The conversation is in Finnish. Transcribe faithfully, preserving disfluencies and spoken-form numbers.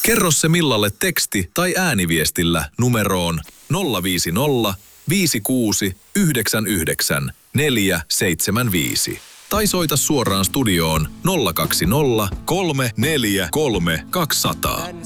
Kerro se Millalle teksti- tai ääniviestillä numeroon nolla viisi nolla, viisi kuusi, yhdeksän yhdeksän, neljä seitsemän viisi. Tai soita suoraan studioon nolla kaksi nolla, kolme neljä kolme kaksi nolla nolla.